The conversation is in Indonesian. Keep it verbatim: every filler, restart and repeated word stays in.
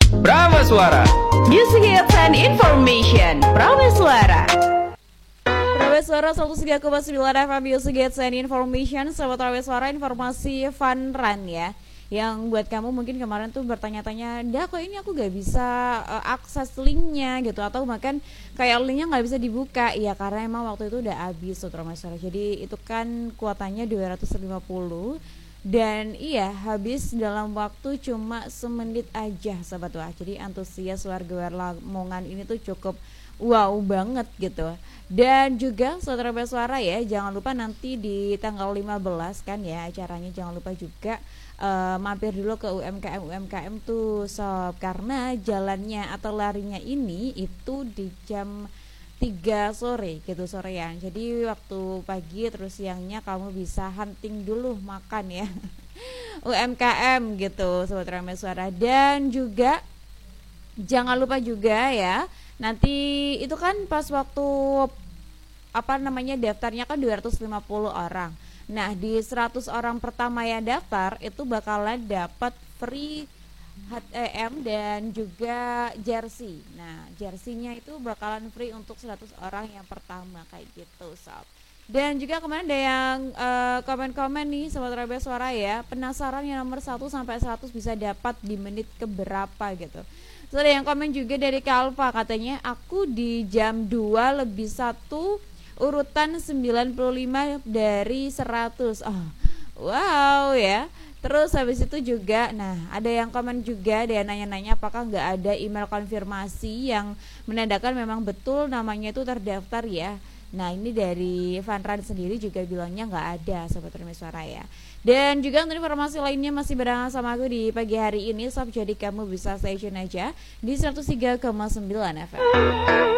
Prameswara. Music hits and information. Prameswara. Prameswara seratus tiga koma sembilan F M Music hits and information. Sobat Prameswara, informasi fun run ya, yang buat kamu mungkin kemarin tuh bertanya-tanya, dah kok ini aku gak bisa uh, akses linknya gitu, atau bahkan kayak linknya gak bisa dibuka. Ya karena emang waktu itu udah habis tuh Prameswara. Jadi itu kan kuotanya dua ratus lima puluh. Dan iya, habis dalam waktu cuma semenit aja Sobat Wah. Jadi antusias warga Lamongan ini tuh cukup wow banget gitu. Dan juga Saudara Prameswara ya, jangan lupa nanti di tanggal lima belas kan ya acaranya, jangan lupa juga uh, mampir dulu ke U M K M U M K M tuh Sob, karena jalannya atau larinya ini itu di jam tiga sore gitu, sorean. Jadi waktu pagi terus siangnya kamu bisa hunting dulu makan ya U M K M gitu Sobat Prameswara. Dan juga jangan lupa juga ya, nanti itu kan pas waktu apa namanya daftarnya kan dua ratus lima puluh orang. Nah, di seratus orang pertama yang daftar itu bakalan dapat free H T M dan juga jersey. Nah, jersey-nya itu bakalan free untuk seratus orang yang pertama kayak gitu, Sob. Dan juga kemarin ada yang uh, komen-komen nih Sobat Prameswara ya, penasaran yang nomor satu sampai seratus bisa dapat di menit keberapa gitu. So, ada yang komen juga dari Kalva, katanya aku di jam dua lebih satu urutan sembilan puluh lima dari seratus. Oh, wow ya. Terus habis itu juga, nah ada yang komen juga, dia nanya-nanya apakah nggak ada email konfirmasi yang menandakan memang betul namanya itu terdaftar ya. Nah ini dari Fanran sendiri juga bilangnya nggak ada Sobat Prameswara ya. Dan juga untuk informasi lainnya masih barengan sama aku di pagi hari ini Sob, jadi kamu bisa stay tune aja di seratus tiga koma sembilan F M.